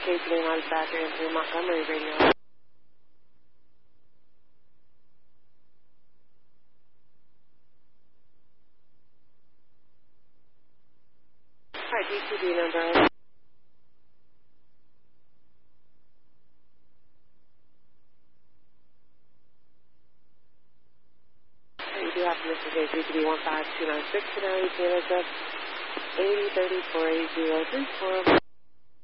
KTN on Factory in Montgomery Radio. Hi, DTD number. You do have Mr. DTD 15296 tonight. Address 80348034.